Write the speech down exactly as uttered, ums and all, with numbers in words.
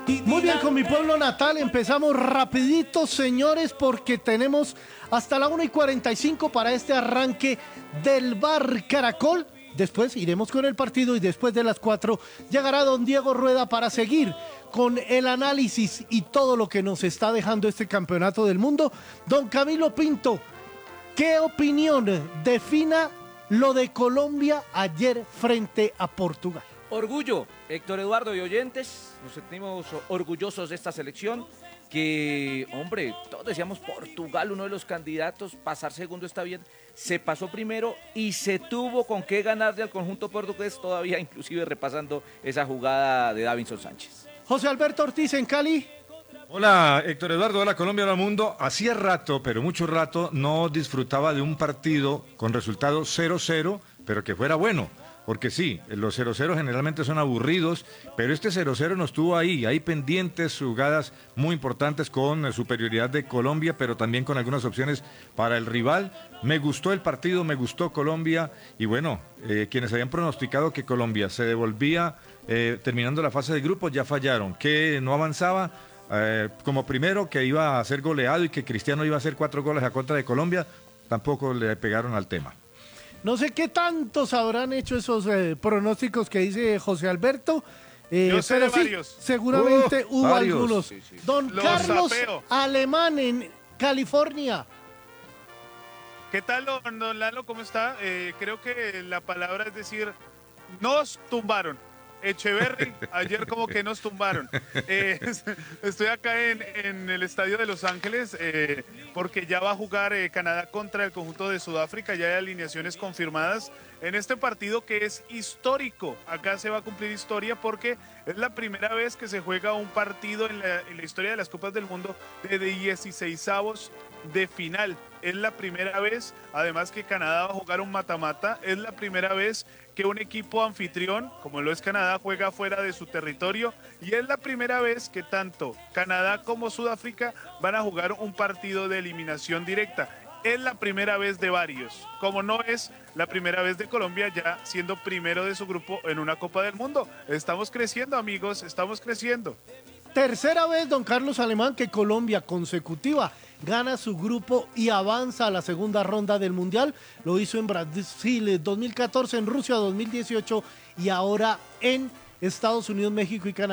Muy bien, con mi pueblo natal empezamos rapidito, señores, porque tenemos hasta la una y cuarenta y cinco para este arranque del Bar Caracol. Después iremos con el partido y después de las cuatro llegará don Diego Rueda para seguir con el análisis y todo lo que nos está dejando este campeonato del mundo. Don Camilo Pinto, ¿qué opinión defina lo de Colombia ayer frente a Portugal? Orgullo, Héctor Eduardo y oyentes, nos sentimos orgullosos de esta selección que, hombre, todos decíamos Portugal, uno de los candidatos, pasar segundo está bien, se pasó primero y se tuvo con qué ganarle al conjunto portugués, todavía inclusive repasando esa jugada de Davinson Sánchez. José Alberto Ortiz en Cali. Hola Héctor Eduardo, hola Colombia, hola mundo. Hacía rato, pero mucho rato, no disfrutaba de un partido con resultado cero cero, pero que fuera bueno. Porque sí, los cero cero generalmente son aburridos, pero este cero cero nos tuvo ahí, ahí pendientes, jugadas muy importantes con superioridad de Colombia, pero también con algunas opciones para el rival. Me gustó el partido, me gustó Colombia, y bueno, eh, quienes habían pronosticado que Colombia se devolvía eh, terminando la fase de grupos ya fallaron, que no avanzaba eh, como primero, que iba a ser goleado y que Cristiano iba a hacer cuatro goles a contra de Colombia, tampoco le pegaron al tema. No sé qué tantos habrán hecho esos eh, pronósticos que dice José Alberto. Eh, Yo sé pero de sí, varios. seguramente Uh, hubo varios. algunos. Sí, sí. Don Los Carlos sapeo. Alemán en California. ¿Qué tal, don, don Lalo? ¿Cómo está? Eh, creo que la palabra es decir, nos tumbaron. Echeverry, ayer como que nos tumbaron. Eh, estoy acá en, en el estadio de Los Ángeles eh, porque ya va a jugar eh, Canadá contra el conjunto de Sudáfrica, ya hay alineaciones confirmadas en este partido que es histórico. Acá se va a cumplir historia porque es la primera vez que se juega un partido en la, en la historia de las Copas del Mundo de dieciseisavos de final. Es la primera vez, además que Canadá va a jugar un mata-mata, es la primera vez que un equipo anfitrión, como lo es Canadá, juega fuera de su territorio y es la primera vez que tanto Canadá como Sudáfrica van a jugar un partido de eliminación directa. Es la primera vez de varios, como no es la primera vez de Colombia ya siendo primero de su grupo en una Copa del Mundo. Estamos creciendo, amigos, estamos creciendo. Tercera vez, don Carlos Alemán, que Colombia consecutiva gana su grupo y avanza a la segunda ronda del Mundial. Lo hizo en Brasil dos mil catorce, en Rusia dos mil dieciocho y ahora en Estados Unidos, México y Canadá.